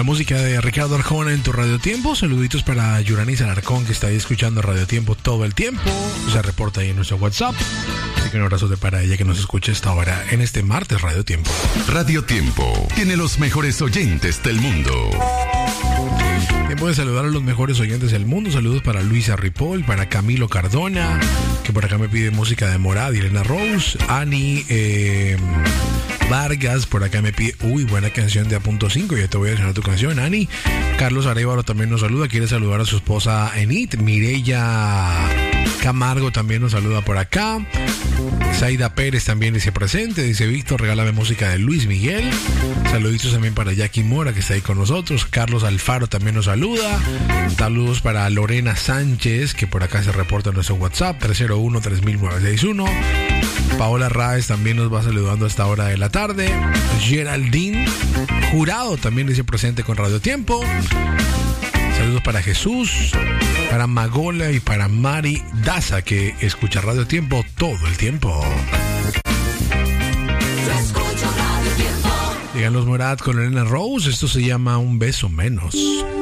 La música de Ricardo Arjona en tu Radio Tiempo. Saluditos para Yuranis Alarcón, que está ahí escuchando Radio Tiempo todo el tiempo. Se reporta ahí en nuestro WhatsApp. Así que un abrazo para ella que nos escucha esta hora en este martes Radio Tiempo. Radio Tiempo tiene los mejores oyentes del mundo. Tiempo de saludar a los mejores oyentes del mundo. Saludos para Luisa Ripoll, para Camilo Cardona, que por acá me pide música de Morad y Elena Rose. Ani Vargas, por acá me pide, buena canción de A.5, ya te voy a enseñar tu canción, Ani. Carlos Arevalo también nos saluda, quiere saludar a su esposa Enid. Mireya Camargo también nos saluda por acá. Zaida Pérez también dice presente. Dice Víctor, regálame música de Luis Miguel. Saluditos también para Jackie Mora, que está ahí con nosotros. Carlos Alfaro también nos saluda. Saludos para Lorena Sánchez, que por acá se reporta en nuestro WhatsApp 301-3961. Paola Raez también nos va saludando a esta hora de la tarde. Geraldine Jurado también dice presente con Radio Tiempo. Saludos para Jesús, para Magola y para Mari Daza, que escucha Radio Tiempo todo el tiempo. Llegan los Morad con Elena Rose. Esto se llama Un Beso Menos.